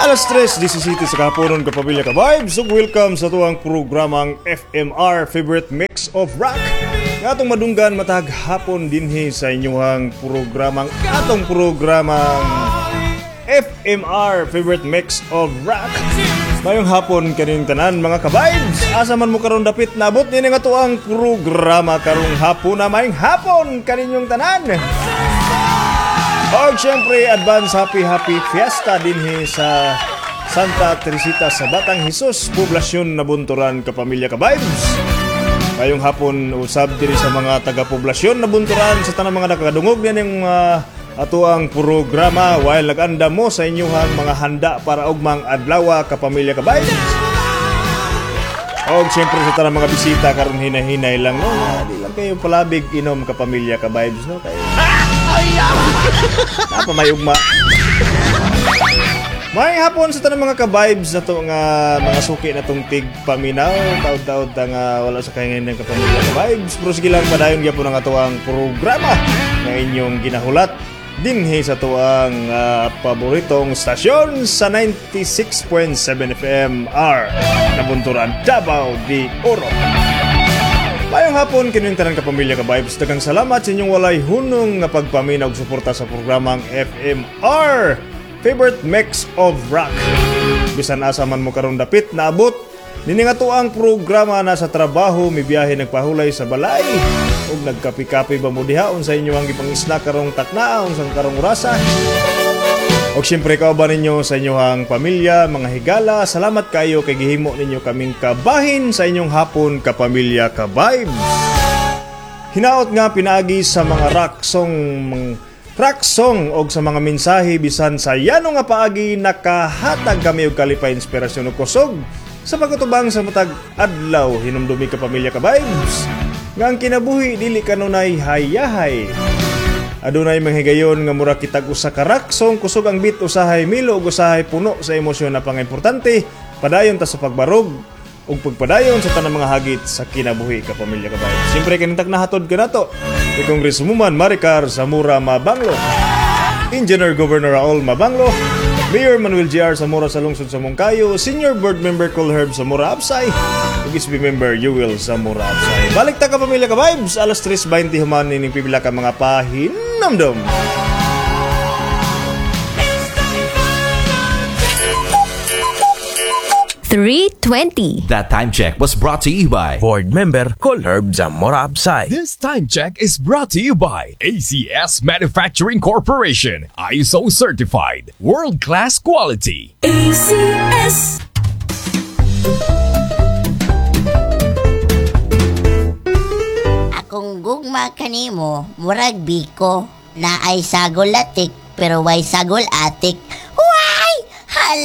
Alas 3:17 sa kahaponon kapamilya ka vibes. So welcome sa tuwang programang FMR Favorite Mix of Rock. Nga atong madunggan matag hapon dinhi sa inyong programang FMR Favorite Mix of Rock. Mayong hapon kaning tanan mga ka-vibes. Asa man mo karon dapit nabot din nga tuwang programa karong hapon na mayong hapon kaninyong tanan. Og syempre, advance happy fiesta dinhi sa Santa Teresita sa Batang Hesus, poblasyon na Bunturan, kapamilya ka-vibes. Ngayong hapon, usab diri sa mga taga-poblasyon na Bunturan sa tanang mga nakadungog niyan yung ato ang programa while nag-anda mo sa inyong mga handa para ugmang adlaw, kapamilya ka-vibes. Og syempre sa tanang mga bisita karon hinahinay lang, no? Di lang kayo palabig inom, kapamilya ka-vibes, no? Kayo Napa may ugma. May hapon sa tanang mga ka-vibes na to nga mga suki na tong tig paminaw. Taud-taud nga wala sa kahingan ng kapamilya ka-vibes. Pero sige lang padayon gyapon ang ato ang programa nga inyong ginahulat dinhi sa tuang paboritong stasyon sa 96.7 FMR na Bunturan, Davao de Oro. Mayong hapon kining tanan kapamilya ka-vibes. Daghang salamat sa inyong walay hunong nga pagpaminaw ug suporta sa programang FMR Favorite Mix of Rock. Bisan asa man mo karon dapit naabot nini nga tuang programa na sa trabaho, mibiyahe nagpahulay sa balay ug nagkapi-kapi ba mo diha unsa inyo ang gipang-snack karong takna unsa karong orasa. Og syempre kauban ninyo sa inyong pamilya, mga higala, salamat kayo kay gihimo ninyo kaming kabahin sa inyong hapon, kapamilya ka-vibes. Hinaot nga pinaagi sa mga rock song og sa mga mensahe bisan sa yano nga paagi nakahatag kami og kalipay inspirasyon ug kusog sa pagtubang sa matag adlaw, hinumdumi kapamilya ka-vibes. Nga ang kinabuhi dili kanunay hayahay. Adunay manghigayon nga mura kitag usa ka raksong kusog ang bit usahay milo ug usahay puno sa emosyon na pangimportante padayon ta sa pagbarog ug pagpadayon sa tanang mga hagit sa kinabuhi, kapamilya ka-vibes. Siyempre kinitag nahatod ka nato ni Congresswoman Maricar Zamora Mabanglo, Engineer Governor Raul Mabanglo, Mayor Manuel G.R. Zamora sa lungsod sa Moncayo, Senior Board Member Colherb Zamora Absay, ug SB Member Yuel Zamora Absay. Balik ta kapamilya ka-vibes, alas 3:20 human ning pipila ka mga pahinamdom. $3.20. That time check was brought to you by Board Member Colherb Zamora Absay. This time check is brought to you by ACS Manufacturing Corporation. ISO certified. World-class quality. ACS. Akong gugma kanimo, murag biko, na ay sagol latik, pero way sagol atik.